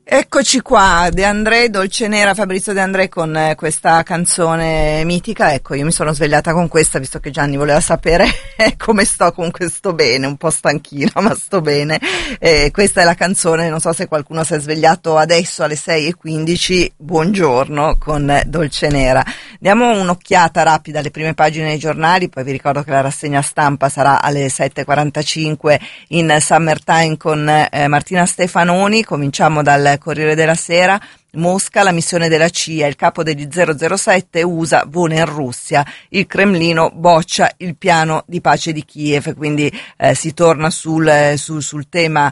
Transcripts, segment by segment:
Eccoci qua, De André, Dolce Nera, Fabrizio De André con questa canzone mitica. Ecco, io mi sono svegliata con questa, visto che Gianni voleva sapere come sto. Comunque sto bene, un po' stanchina, ma sto bene. Questa è la canzone, non so se qualcuno si è svegliato adesso alle 6:15, buongiorno con Dolce Nera. Diamo un'occhiata rapida alle prime pagine dei giornali, poi vi ricordo che la rassegna stampa sarà alle 7:45 in Summertime con Martina Stefanoni. Cominciamo dal Corriere della Sera. Mosca, la missione della CIA, il capo degli 007 USA vola in Russia, il Cremlino boccia il piano di pace di Kiev, quindi si torna sul tema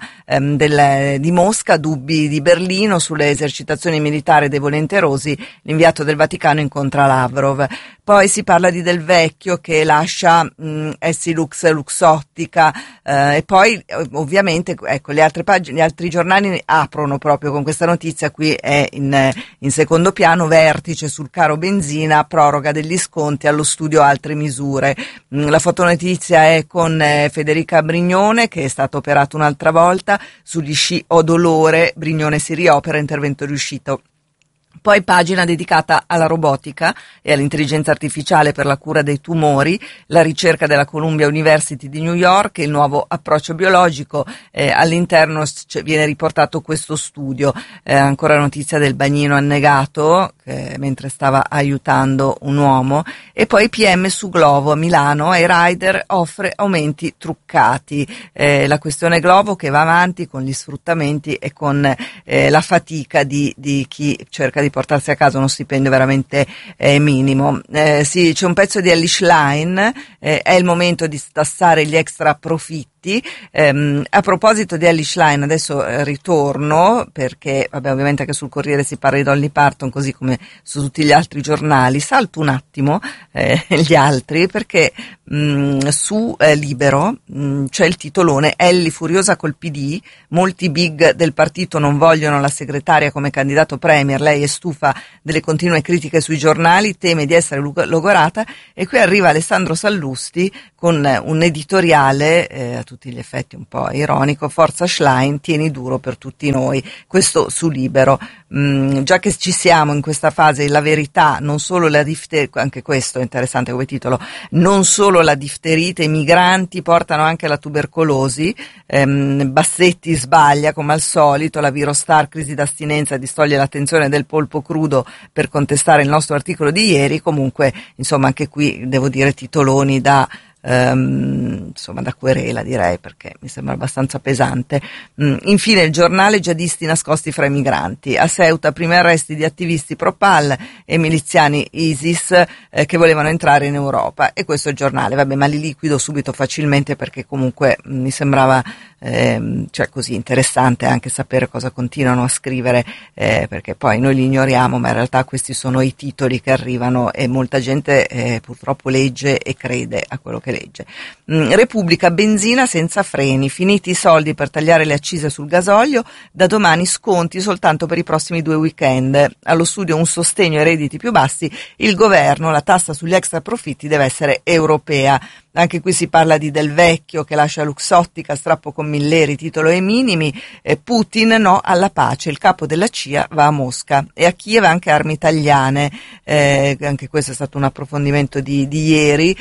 di Mosca, dubbi di Berlino sulle esercitazioni militari dei volenterosi, l'inviato del Vaticano incontra Lavrov. Poi si parla di Del Vecchio che lascia Essilux Luxottica, e poi ovviamente ecco gli altri giornali aprono proprio con questa notizia. Qui è in secondo piano: vertice sul caro benzina, proroga degli sconti, allo studio altre misure. La fotonotizia è con Federica Brignone, che è stato operato un'altra volta sugli sci, ho dolore, Brignone si riopera, intervento riuscito. Poi pagina dedicata alla robotica e all'intelligenza artificiale per la cura dei tumori, la ricerca della Columbia University di New York, il nuovo approccio biologico. All'interno viene riportato questo studio. Ancora notizia del bagnino annegato mentre stava aiutando un uomo. E poi PM su Glovo a Milano, ai rider offre aumenti truccati. La questione Glovo che va avanti con gli sfruttamenti e con la fatica di chi cerca di portarsi a casa uno stipendio veramente minimo. Sì, c'è un pezzo di Elish Line, è il momento di tassare gli extra profitti. A proposito di Elish Line, adesso ritorno perché ovviamente anche sul Corriere si parla di Dolly Parton, così come su tutti gli altri giornali. Salto un attimo gli altri perché su Libero c'è il titolone: Elly furiosa col PD, molti big del partito non vogliono la segretaria come candidato premier, lei è stufa delle continue critiche sui giornali, teme di essere logorata. E qui arriva Alessandro Sallusti con un editoriale a tutti gli effetti un po' ironico: Forza Schlein, tieni duro per tutti noi. Questo su Libero. Già che ci siamo in questa fase, la verità, non solo la difterite, anche questo è interessante come titolo, non solo la difterite, i migranti portano anche la tubercolosi. Bassetti sbaglia come al solito, la Virostar, crisi d'astinenza, distoglie l'attenzione del polpo crudo per contestare il nostro articolo di ieri. Comunque insomma anche qui devo dire titoloni da querela, direi, perché mi sembra abbastanza pesante. Infine il giornale: jihadisti nascosti fra i migranti, a Ceuta primi arresti di attivisti pro-Pal e miliziani ISIS che volevano entrare in Europa. E questo è il giornale, vabbè, ma li liquido subito facilmente perché comunque mi sembrava così interessante anche sapere cosa continuano a scrivere, perché poi noi li ignoriamo, ma in realtà questi sono i titoli che arrivano e molta gente purtroppo legge e crede a quello che legge. Repubblica: benzina senza freni, finiti i soldi per tagliare le accise sul gasolio, da domani sconti soltanto per i prossimi 2 weekend. Allo studio un sostegno ai redditi più bassi, il governo, la tassa sugli extra profitti deve essere europea. Anche qui si parla di Del Vecchio che lascia Luxottica, strappo con Milleri, titolo ai minimi. Putin no alla pace, il capo della CIA va a Mosca e a Kiev anche armi italiane. Anche questo è stato un approfondimento di ieri.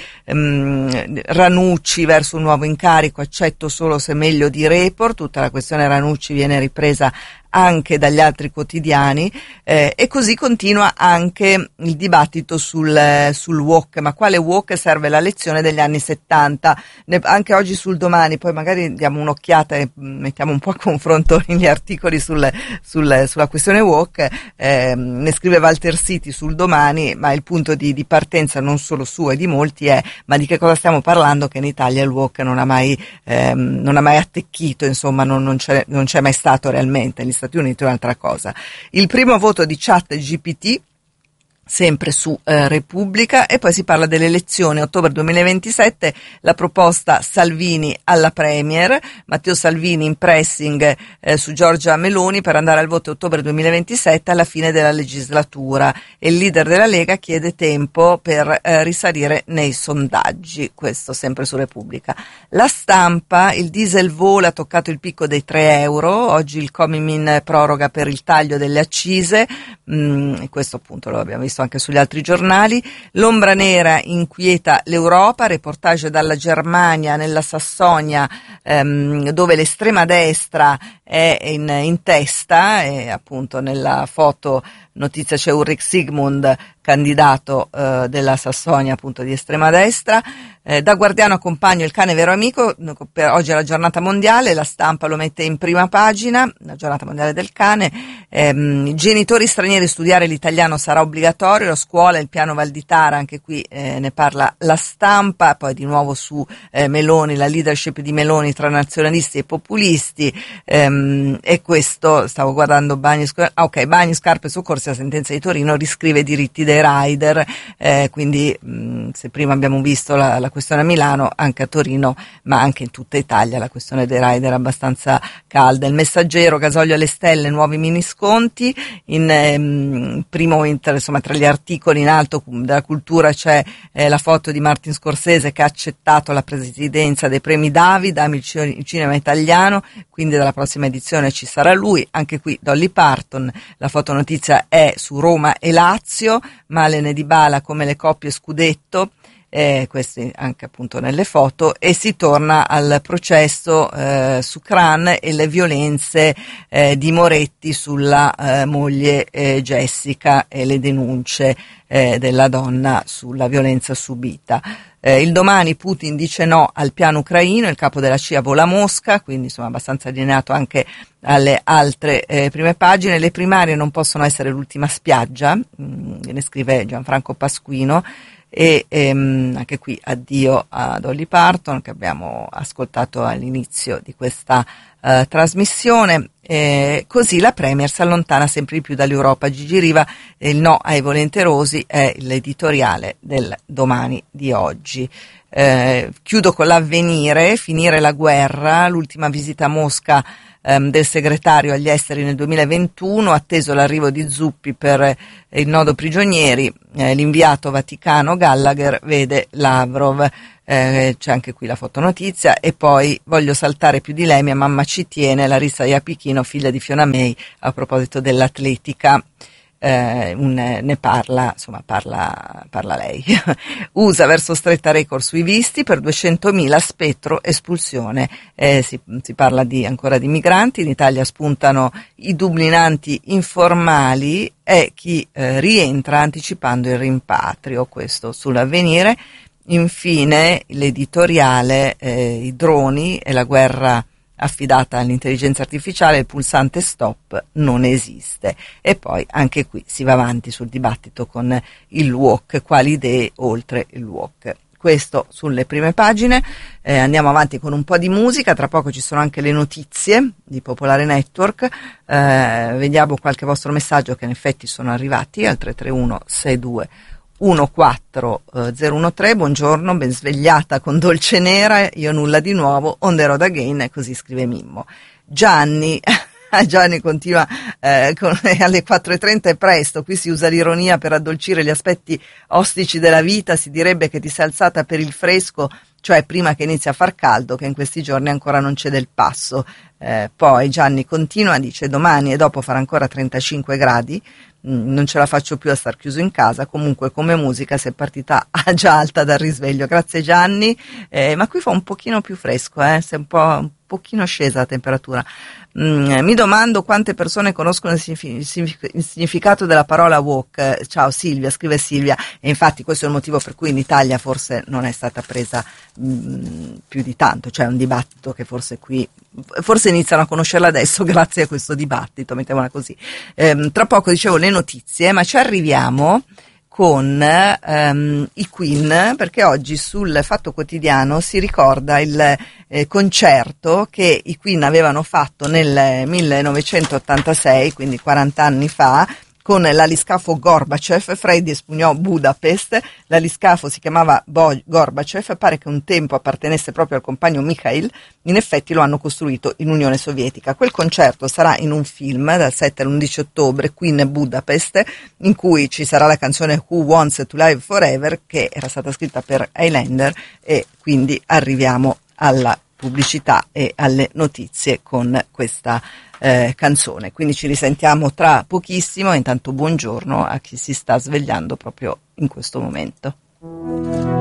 Ranucci verso un nuovo incarico, accetto solo se meglio di Report. Tutta la questione Ranucci viene ripresa anche dagli altri quotidiani, e così continua anche il dibattito sul woke. Ma quale woke? Serve la lezione degli anni 70. Anche oggi sul Domani, poi magari diamo un'occhiata e mettiamo un po' a confronto gli articoli sulla questione woke. Ne scrive Walter City sul Domani, ma il punto di partenza non solo suo e di molti è: ma di che cosa stiamo parlando, che in Italia il woke non ha mai attecchito, insomma non c'è mai stato realmente. Negli Stati Uniti è un'altra cosa. Il primo voto di ChatGPT sempre su Repubblica. E poi si parla delle elezioni ottobre 2027, la proposta Salvini alla Premier, Matteo Salvini in pressing su Giorgia Meloni per andare al voto ottobre 2027 alla fine della legislatura, e il leader della Lega chiede tempo per risalire nei sondaggi, questo sempre su Repubblica. La Stampa, il diesel vola, ha toccato il picco dei 3 euro, oggi il Comimin proroga per il taglio delle accise, questo appunto lo abbiamo visto anche sugli altri giornali. L'ombra nera inquieta l'Europa, reportage dalla Germania, nella Sassonia, dove l'estrema destra è in testa, e appunto nella foto notizia c'è Ulrich Sigmund, candidato della Sassonia appunto di estrema destra. Da Guardiano accompagno il cane vero amico, per oggi è la giornata mondiale, la Stampa lo mette in prima pagina, la giornata mondiale del cane. Genitori stranieri, studiare l'italiano sarà obbligatorio, la scuola, il piano Valditara, anche qui ne parla la Stampa. Poi di nuovo su Meloni, la leadership di Meloni tra nazionalisti e populisti, e questo stavo guardando Bagni, scarpe, soccorsi, la sentenza di Torino riscrive i diritti dei rider, quindi se prima abbiamo visto la questione a Milano, anche a Torino, ma anche in tutta Italia la questione dei rider è abbastanza calda. Il Messaggero, gasolio alle stelle, nuovi mini sconti, in primo insomma tra gli articoli in alto della cultura c'è la foto di Martin Scorsese che ha accettato la presidenza dei premi David, ami il cinema italiano, quindi dalla prossima edizione ci sarà lui. Anche qui Dolly Parton, la fotonotizia è su Roma e Lazio, Malene Dybala come le coppie scudetto, questi anche appunto nelle foto, e si torna al processo su Cran e le violenze di Moretti sulla moglie Jessica, e le denunce della donna sulla violenza subita. Il Domani, Putin dice no al piano ucraino, il capo della CIA vola a Mosca, quindi insomma abbastanza allineato anche alle altre prime pagine. Le primarie non possono essere l'ultima spiaggia, ne scrive Gianfranco Pasquino. E anche qui addio a Dolly Parton, che abbiamo ascoltato all'inizio di questa trasmissione. Così la Premier si allontana sempre di più dall'Europa. Gigi Riva, il no ai volenterosi è l'editoriale del Domani di oggi. Chiudo con l'Avvenire, finire la guerra, l'ultima visita a Mosca del segretario agli esteri nel 2021, atteso l'arrivo di Zuppi per il nodo prigionieri, l'inviato Vaticano Gallagher vede Lavrov, c'è anche qui la fotonotizia. E poi voglio saltare più di lei, mia mamma ci tiene, Larissa Iapichino, figlia di Fiona May, a proposito dell'atletica. Ne parla, insomma parla lei. USA verso stretta record sui visti, per 200.000 spettro espulsione. Si parla ancora di migranti. In Italia spuntano i dublinanti informali e chi rientra anticipando il rimpatrio, questo sull'Avvenire. Infine l'editoriale, i droni e la guerra affidata all'intelligenza artificiale, il pulsante stop non esiste. E poi anche qui si va avanti sul dibattito con il WOC, quali idee oltre il WOC. Questo sulle prime pagine. Andiamo avanti con un po' di musica, tra poco ci sono anche le notizie di Popolare Network. Vediamo qualche vostro messaggio che in effetti sono arrivati al 331 62 14013. Buongiorno, ben svegliata con Dolce Nera, io nulla di nuovo, on the road again, così scrive Mimmo. Gianni continua alle 4.30 è presto, qui si usa l'ironia per addolcire gli aspetti ostici della vita, si direbbe che ti sei alzata per il fresco, cioè prima che inizi a far caldo, che in questi giorni ancora non c'è del passo. Poi Gianni continua, dice domani e dopo farà ancora 35 gradi, non ce la faccio più a star chiuso in casa, comunque come musica si è partita già alta dal risveglio. Grazie Gianni, ma qui fa un pochino più fresco, si è un pochino scesa la temperatura. Mi domando quante persone conoscono il significato della parola woke. Ciao Silvia, scrive Silvia, e infatti questo è il motivo per cui in Italia forse non è stata presa più di tanto, cioè un dibattito che forse iniziano a conoscerla adesso grazie a questo dibattito, mettiamola così. Tra poco dicevo le notizie, ma ci arriviamo con i Queen, perché oggi sul Fatto Quotidiano si ricorda il concerto che i Queen avevano fatto nel 1986, quindi 40 anni fa, con l'aliscafo Gorbachev. Freddy espugnò Budapest, l'aliscafo si chiamava Gorbachev, pare che un tempo appartenesse proprio al compagno Mikhail, in effetti lo hanno costruito in Unione Sovietica. Quel concerto sarà in un film dal 7 all'11 ottobre, qui in Budapest, in cui ci sarà la canzone Who Wants to Live Forever, che era stata scritta per Highlander, e quindi arriviamo alla pubblicità e alle notizie con questa canzone. Quindi ci risentiamo tra pochissimo. Intanto buongiorno a chi si sta svegliando proprio in questo momento.